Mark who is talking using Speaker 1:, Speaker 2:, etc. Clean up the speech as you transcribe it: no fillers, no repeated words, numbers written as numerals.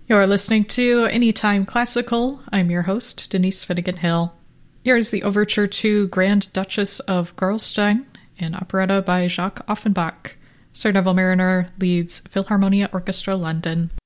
Speaker 1: You're listening to Anytime Classical. I'm your host, Denise Finnegan Hill. Here is the overture to Grand Duchess of Gerolstein, an operetta by Jacques Offenbach. Sir Neville Mariner leads Philharmonia Orchestra London.